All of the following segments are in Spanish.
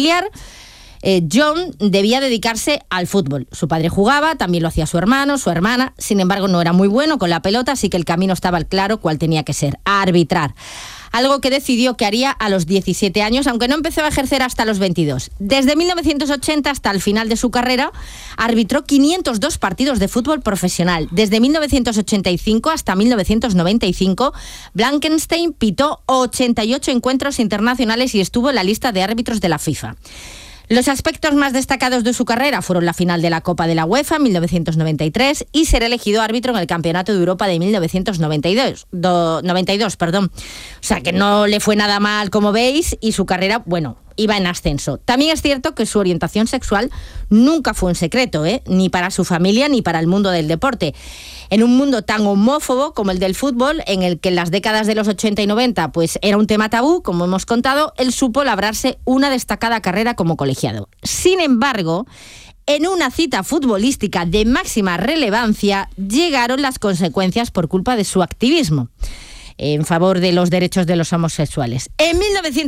familiar, John debía dedicarse al fútbol. Su padre jugaba, también lo hacía su hermano, su hermana. Sin embargo, no era muy bueno con la pelota, así que el camino estaba claro cuál tenía que ser: arbitrar. Algo que decidió que haría a los 17 años, aunque no empezó a ejercer hasta los 22. Desde 1980 hasta el final de su carrera, arbitró 502 partidos de fútbol profesional. Desde 1985 hasta 1995, Blankenstein pitó 88 encuentros internacionales y estuvo en la lista de árbitros de la FIFA. Los aspectos más destacados de su carrera fueron la final de la Copa de la UEFA en 1993 y ser elegido árbitro en el Campeonato de Europa de 1992. O sea que no le fue nada mal, como veis, y su carrera, bueno, iba en ascenso. También es cierto que su orientación sexual nunca fue un secreto, ni para su familia ni para el mundo del deporte. En un mundo tan homófobo como el del fútbol, en el que en las décadas de los 80 y 90 pues era un tema tabú, como hemos contado, él supo labrarse una destacada carrera como colegiado. Sin embargo, en una cita futbolística de máxima relevancia, llegaron las consecuencias por culpa de su activismo en favor de los derechos de los homosexuales. En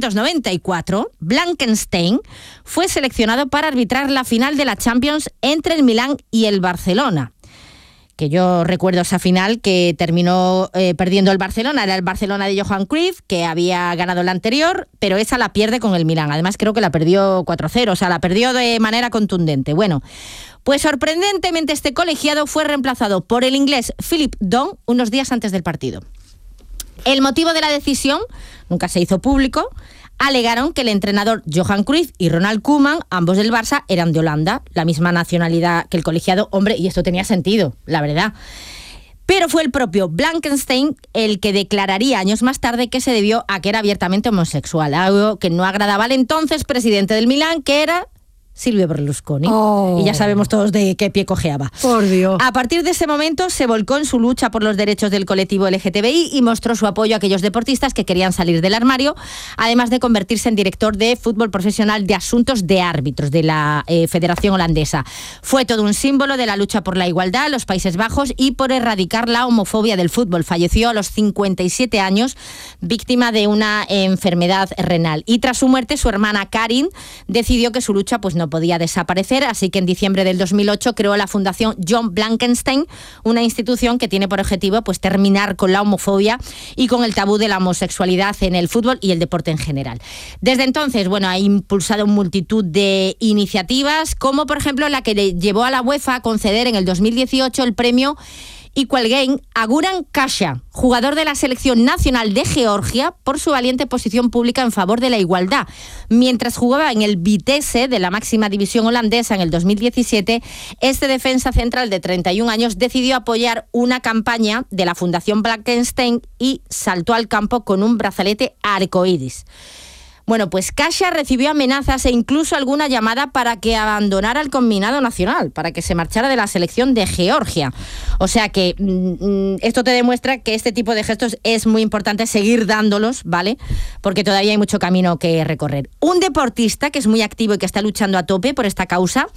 1994, Blankenstein fue seleccionado para arbitrar la final de la Champions entre el Milán y el Barcelona. Que yo recuerdo esa final que terminó perdiendo el Barcelona. Era el Barcelona de Johan Cruyff, que había ganado la anterior, pero esa la pierde con el Milán. Además, creo que la perdió 4-0, o sea, la perdió de manera contundente. Bueno, pues sorprendentemente este colegiado fue reemplazado por el inglés Philip Don unos días antes del partido. El motivo de la decisión nunca se hizo público. Alegaron que el entrenador Johan Cruyff y Ronald Koeman, ambos del Barça, eran de Holanda, la misma nacionalidad que el colegiado. Hombre, y esto tenía sentido, la verdad. Pero fue el propio Blankenstein el que declararía años más tarde que se debió a que era abiertamente homosexual, algo que no agradaba al entonces presidente del Milán, que era Silvio Berlusconi. Y ya sabemos todos de qué pie cojeaba. Por Dios. A partir de ese momento se volcó en su lucha por los derechos del colectivo LGTBI y mostró su apoyo a aquellos deportistas que querían salir del armario, además de convertirse en director de fútbol profesional de asuntos de árbitros de la Federación Holandesa. Fue todo un símbolo de la lucha por la igualdad en los Países Bajos y por erradicar la homofobia del fútbol. Falleció a los 57 años, víctima de una enfermedad renal. Y tras su muerte, su hermana Karin decidió que su lucha pues no podía desaparecer, así que en diciembre del 2008 creó la Fundación John Blankenstein, una institución que tiene por objetivo pues terminar con la homofobia y con el tabú de la homosexualidad en el fútbol y el deporte en general. Desde entonces, bueno, ha impulsado multitud de iniciativas, como por ejemplo la que le llevó a la UEFA a conceder en el 2018 el premio Equal Game a Guran Kasha, jugador de la selección nacional de Georgia, por su valiente posición pública en favor de la igualdad. Mientras jugaba en el Vitesse de la máxima división holandesa en el 2017, este defensa central de 31 años decidió apoyar una campaña de la Fundación Blankenstein y saltó al campo con un brazalete arcoíris. Bueno, pues Kasha recibió amenazas e incluso alguna llamada para que abandonara el combinado nacional, para que se marchara de la selección de Georgia. O sea que esto te demuestra que este tipo de gestos es muy importante seguir dándolos, ¿vale? Porque todavía hay mucho camino que recorrer. Un deportista que es muy activo y que está luchando a tope por esta causa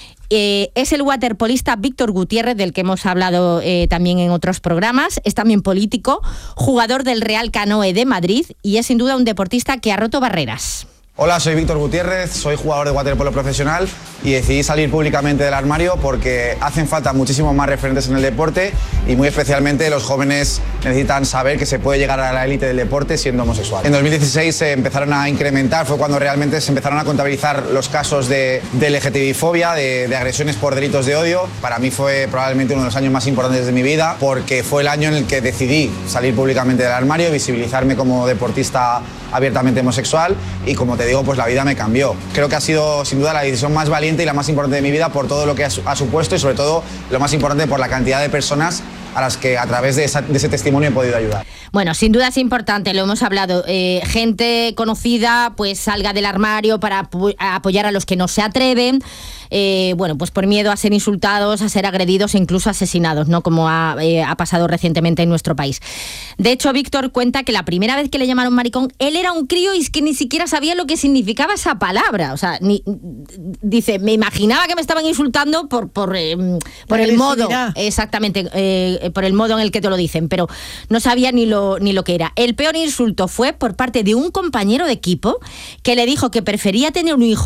es el waterpolista Víctor Gutiérrez, del que hemos hablado también en otros programas. Es también político, jugador del Real Canoe de Madrid y es sin duda un deportista que ha roto barreras. Hola, soy Víctor Gutiérrez, soy jugador de waterpolo profesional y decidí salir públicamente del armario porque hacen falta muchísimos más referentes en el deporte y muy especialmente los jóvenes necesitan saber que se puede llegar a la élite del deporte siendo homosexual. En 2016 se empezaron a incrementar, fue cuando realmente se empezaron a contabilizar los casos de LGTBI-fobia, de agresiones por delitos de odio. Para mí fue probablemente uno de los años más importantes de mi vida porque fue el año en el que decidí salir públicamente del armario, visibilizarme como deportista abiertamente homosexual y, como te digo, pues la vida me cambió. Creo que ha sido sin duda la decisión más valiente y la más importante de mi vida por todo lo que ha supuesto y sobre todo lo más importante por la cantidad de personas a las que a través de ese testimonio he podido ayudar. Bueno, sin duda es importante, lo hemos hablado, gente conocida pues salga del armario para apoyar a los que no se atreven, bueno, pues por miedo a ser insultados, a ser agredidos e incluso asesinados, ¿no? Como ha pasado recientemente en nuestro país. De hecho, Víctor cuenta que la primera vez que le llamaron maricón, él era un crío y es que ni siquiera sabía lo que significaba esa palabra. O sea, dice, me imaginaba que me estaban insultando por el modo, exactamente, por el modo en el que te lo dicen, pero no sabía ni lo que era. El peor insulto fue por parte de un compañero de equipo que le dijo que prefería tener un hijo